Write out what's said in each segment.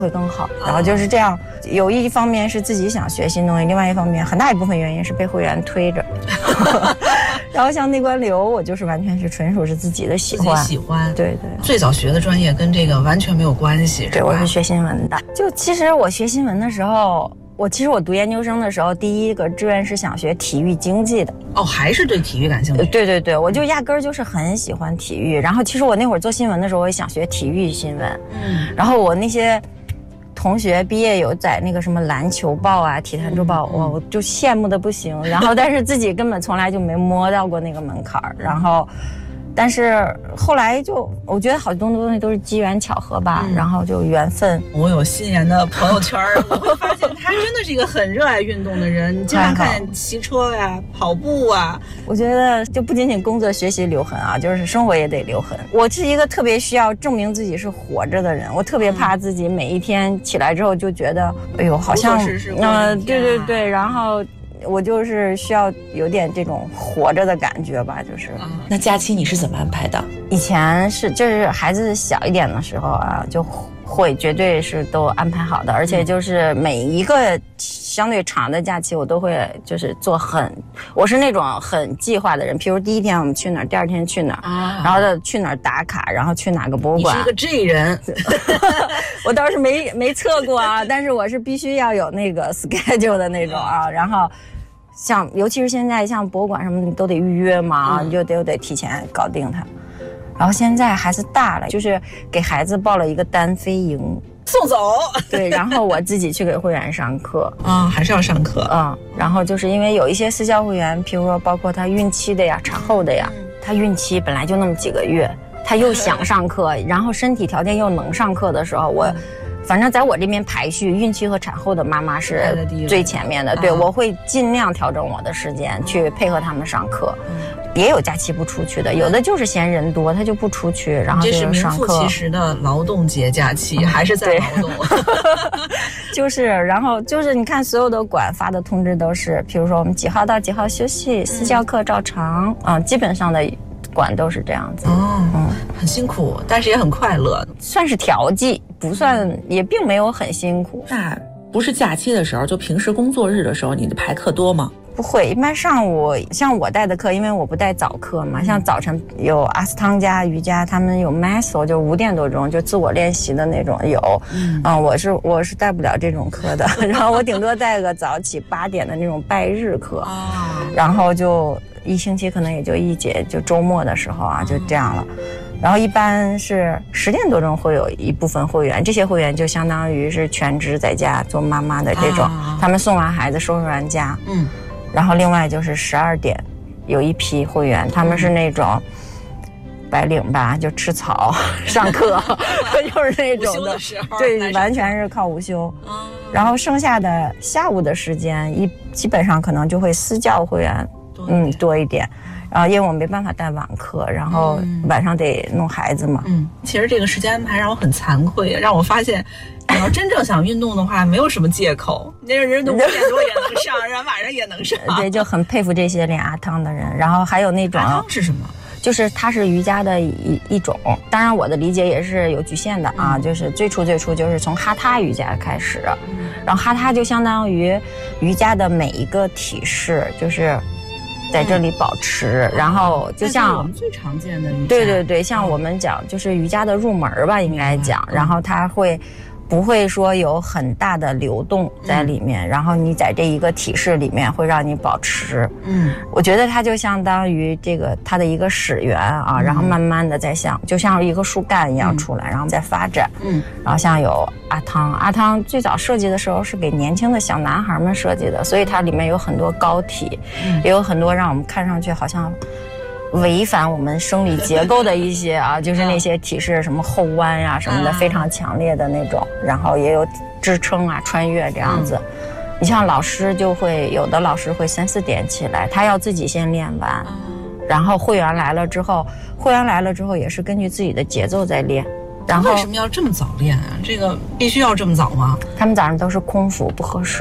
会更好。然后就是这样，有一方面是自己想学新东西，另外一方面很大一部分原因是被会员推着。然后像内观流，我就是完全是纯属是自己的喜欢， 自己喜欢。 对对。 最早学的专业跟这个完全没有关系， 对，我是学新闻的。就其实我学新闻的时候，我读研究生的时候，第一个志愿是想学体育经济的。 哦，还是对体育感兴趣？ 对对对，我就压根儿就是很喜欢体育。然后其实我那会儿做新闻的时候，我也想学体育新闻。然后我那些同学毕业有在那个什么篮球报啊、体坛周报，我就羡慕的不行。然后但是自己根本从来就没摸到过那个门槛儿。然后但是后来就我觉得好多东西都是机缘巧合吧，然后就缘分。 我有新妍的朋友圈，我会发现他真的是一个很热爱运动的人。你经常看骑车呀、跑步啊。 我觉得就不仅仅工作学习留痕啊，就是生活也得留痕。我是一个特别需要证明自己是活着的人，我特别怕自己每一天起来之后就觉得，哎呦，好像对对对，然后我就是需要有点这种活着的感觉吧，就是。 那假期你是怎么安排的？ 以前就是孩子小一点的时候啊，就会绝对是都安排好的，而且就是每一个相对长的假期我都会就是我是那种很计划的人，譬如第一天我们去哪儿，第二天去哪儿，然后去哪儿打卡，然后去哪个博物馆。 你是一个 J 人。 我倒是没测过啊，但是我是必须要有那个 schedule 的那种啊，然后尤其是现在像博物馆什么的你都得预约嘛，你就得提前搞定它。然后现在孩子大了，就是给孩子报了一个单飞营送走。 对，然后我自己去给会员上课还是要上课。 然后就是因为有一些私教会员，譬如说包括他孕期的呀、产后的呀，他孕期本来就那么几个月，他又想上课，然后身体条件又能上课的时候，反正在我这边排序，孕期和产后的妈妈是最前面的。对，我会尽量调整我的时间去配合他们上课。也有假期不出去的，有的就是嫌人多，他就不出去，然后就上课。 这是名副其实的劳动节假期，还是在劳动。 就是，然后就是你看所有的馆发的通知都是，比如说我们几号到几号休息，私教课照常基本上的馆都是这样子。 很辛苦，但是也很快乐， 算是调剂，不算也并没有很辛苦。 那不是假期的时候，就平时工作日的时候，你的排课多吗？ 不会，一般上午像我带的课，因为我不带早课嘛，像早晨有阿斯汤加瑜伽，他们有 Maso， 就5点多钟就自我练习的那种有。我是带不了这种课的，然后我顶多带个早起8点的那种拜日课，然后就1星期可能也就1节，就周末的时候啊就这样了。然后一般是10点多钟会有一部分会员，这些会员就相当于是全职在家做妈妈的这种，他们送完孩子收拾完家，然后另外就是12点有一批会员，他们是那种白领吧，就吃草上课，就是那种的，对，完全是靠午休。然后剩下的下午的时间，基本上可能就会私教会员，多一点。然后因为我没办法带晚课，然后晚上得弄孩子嘛。 其实这个时间安排让我很惭愧，让我发现你要真正想运动的话，没有什么借口。那个人都5点多也能上，人晚上也能上。 对，就很佩服这些练阿汤的人。然后还有那种阿汤是什么？ 就是它是瑜伽的一种，当然我的理解也是有局限的啊。就是最初就是从哈他瑜伽开始，然后哈他就相当于瑜伽的每一个体式，就是在这里保持，然后就像我们最常见的瑜伽， 对对对，像我们讲就是瑜伽的入门吧，应该讲，然后它不会说有很大的流动在里面，然后你在这一个体式里面会让你保持。我觉得它就相当于这个它的一个始源啊，然后慢慢的就像一个树干一样出来，然后再发展。然后像有阿汤最早设计的时候是给年轻的小男孩们设计的，所以它里面有很多高体，也有很多让我们看上去好像违反我们生理结构的一些就是那些体式，什么后弯呀什么的，非常强烈的那种，然后也有支撑穿越这样子。你像有的老师会3、4点起来，他要自己先练完，然后会员来了之后也是根据自己的节奏在练。然后为什么要这么早练啊？这个必须要这么早吗？ 他们早上都是空腹不喝水。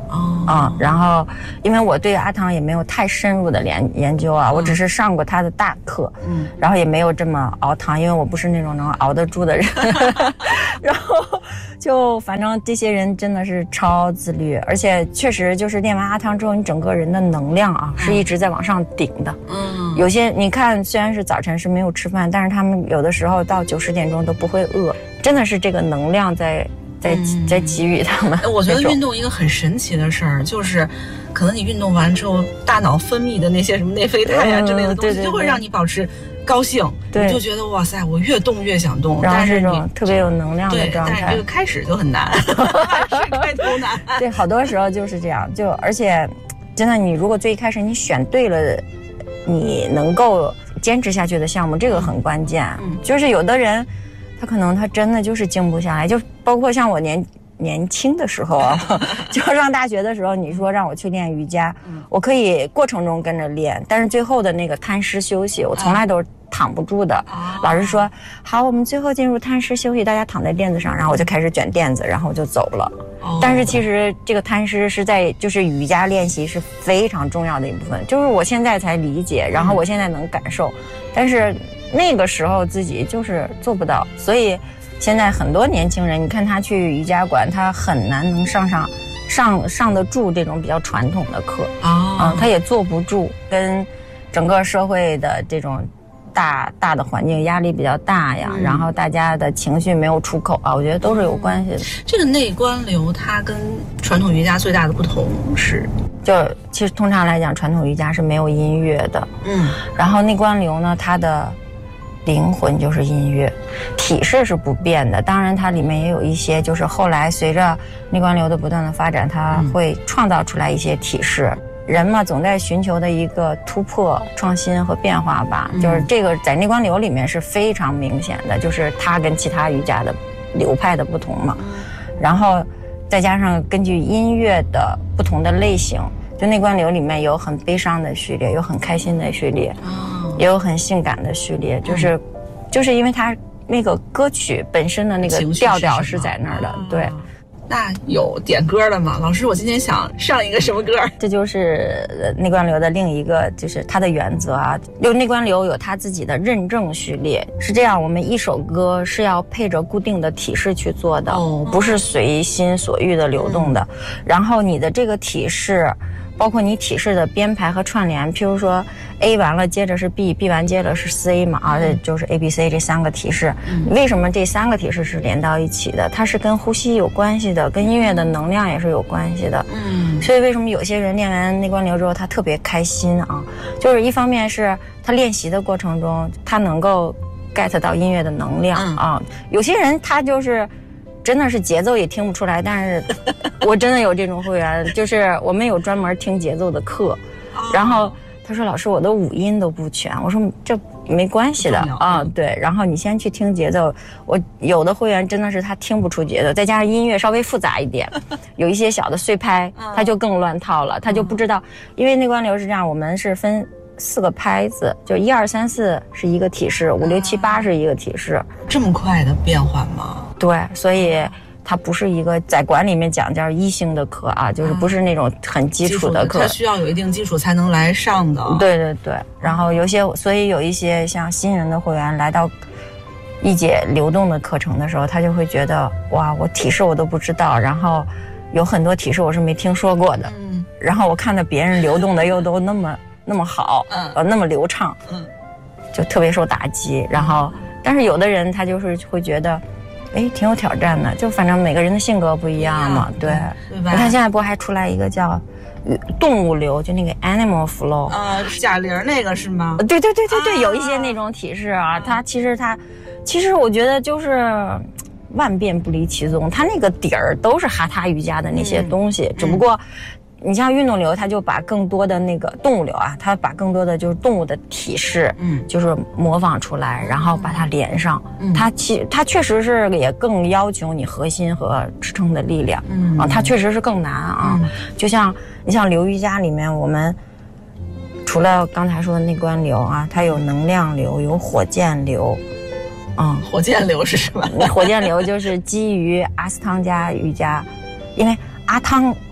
然后因为我对阿汤也没有太深入的研究啊，我只是上过他的大课，然后也没有这么熬汤，因为我不是那种能熬得住的人。然后就反正这些人真的是超自律，而且确实就是练完阿汤之后，你整个人的能量啊是一直在往上顶的。有些你看虽然是早晨是没有吃饭，但是他们有的时候到9、10点钟都不会饿，真的是这个能量在给予他们。 我觉得运动一个很神奇的事儿，就是可能你运动完之后，大脑分泌的那些什么内啡肽啊之类的东西，就会让你保持高兴，你就觉得哇塞，我越动越想动。 然后是这种特别有能量的状态。 但是这个开始就很难，开头难。 对，好多时候就是这样。而且真的，你如果最一开始你选对了，你能够坚持下去的项目，这个很关键。就是有的人，他真的就是静不下来，就包括像我年轻的时候啊，就上大学的时候，你说让我去练瑜伽，我可以过程中跟着练，但是最后的那个摊尸休息，我从来都是躺不住的。老师说好，我们最后进入摊尸休息，大家躺在垫子上，然后我就开始卷垫子，然后我就走了。但是其实这个摊尸是在就是瑜伽练习是非常重要的一部分，就是我现在才理解，然后我现在能感受，但是那个时候自己就是做不到，所以现在很多年轻人，你看他去瑜伽馆，他很难能上得住这种比较传统的课他也坐不住，跟整个社会的这种大的环境压力比较大呀，然后大家的情绪没有出口啊，我觉得都是有关系的。 这个内观流它跟传统瑜伽最大的不同是， 其实通常来讲，传统瑜伽是没有音乐的，然后内观流呢，它的灵魂就是音乐，体式是不变的。当然它里面也有一些就是后来随着内观流的不断的发展，它会创造出来一些体式。人嘛，总在寻求的一个突破、创新和变化吧。就是这个在内观流里面是非常明显的，就是它跟其他瑜伽的流派的不同嘛。然后再加上根据音乐的不同的类型，就内观流里面有很悲伤的序列，有很开心的序列，也有很性感的序列，就是因为它那个歌曲本身的那个调调是在那儿的，对。 那有点歌的吗？老师，我今天想上一个什么歌？ 这就是内观流的另一个，就是它的原则啊。就内观流有它自己的认证序列，是这样，我们一首歌是要配着固定的体式去做的，不是随心所欲的流动的。然后你的这个体式，包括你体式的编排和串联，譬如说 A 完了接着是 B 完接着是 C 嘛，就是 ABC 这3个体式。为什么这3个体式是连到一起的？它是跟呼吸有关系的，跟音乐的能量也是有关系的。所以为什么有些人练完内观流之后他特别开心啊？就是一方面是他练习的过程中他能够 get 到音乐的能量啊，有些人他就是真的是节奏也听不出来，但是我真的有这种会员，就是我们有专门听节奏的课，然后他说老师我的五音都不全，我说这没关系的啊，对，然后你先去听节奏。我有的会员真的是他听不出节奏，再加上音乐稍微复杂一点，有一些小的碎拍，他就更乱套了，他就不知道，因为内观流是这样，我们是分4个拍子，就1、2、3、4是一个体式，5、6、7、8是一个体式。 这么快的变换吗？ 对，所以它不是一个在馆里面讲叫一星的课啊，就是不是那种很基础的课， 它需要有一定基础才能来上的。 对对对，然后所以有一些像新人的会员来到一节流动的课程的时候，他就会觉得哇，我体式我都不知道，然后有很多体式我是没听说过的，然后我看到别人流动的又都那么好，那么流畅，就特别受打击。然后但是有的人他就是会觉得挺有挑战的，就反正每个人的性格不一样嘛，对吧？你看现在不还出来一个叫动物流，就那个 animal flow， 贾玲那个是吗？ 对，有一些那种体式啊，它其实我觉得就是万变不离其宗，它那个底儿都是哈他瑜伽的那些东西，只不过你像运动流，它就把更多的那个动物流啊，它把更多的就是动物的体式，就是模仿出来，然后把它连上。它确实是也更要求你核心和支撑的力量，它确实是更难啊。就像你像流瑜伽里面，我们除了刚才说的内观流啊，它有能量流，有火箭流。 火箭流是什么？ 火箭流就是基于阿斯汤加瑜伽，因为阿汤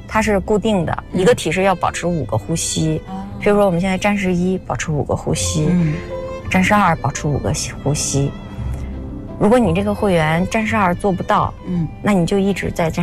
它是固定的，一个体式要保持5个呼吸。比如说我们现在战士1保持5个呼吸，战士2保持5个呼吸。如果你这个会员战士2做不到，那你就一直在战